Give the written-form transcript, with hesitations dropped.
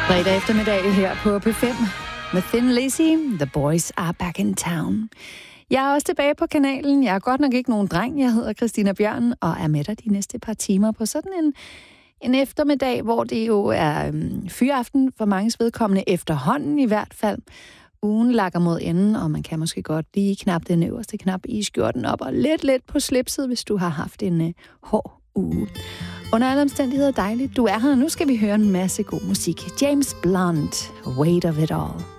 Fredag eftermiddag her på P5 med Thin Lizzy. The Boys Are Back in Town. Jeg er også tilbage på kanalen. Jeg er godt nok ikke nogen dreng. Jeg hedder Christina Bjørn og er med dig de næste par timer på sådan en eftermiddag, hvor det jo er fyraften for manges vedkommende efterhånden i hvert fald. Ugen lakker mod enden, og man kan måske godt lige knappe den øverste knap i skjorten op og lidt på slipset, hvis du har haft en hård uge. Under alle omstændigheder dejligt, du er her. Nu skal vi høre en masse god musik. James Blunt, Weight of It All.